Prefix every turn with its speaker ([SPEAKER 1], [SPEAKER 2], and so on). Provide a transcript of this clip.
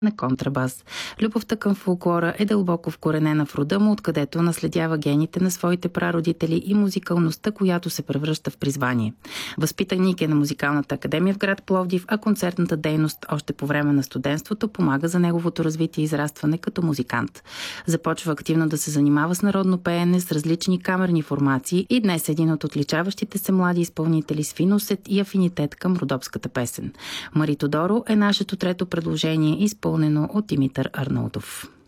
[SPEAKER 1] на контрабас. Любовта към фолклора е дълбоко вкоренена в рода му, откъдето наследява гените на своите прародители и музикалността, която се превръща в призвание. Възпитаник е на Музикалната академия в град Пловдив, а концертната дейност още по време на студентството помага за неговото развитие и израстване като музикант. Започва активно да се занимава с народно пеене, с различни камерни формации и днес е един от отличаващите се млади изпълнители с фин усет и афинитет към родопската песен. Мари Тодоро е нашето трето предложение, изпълнено от Димитър Арнаудов.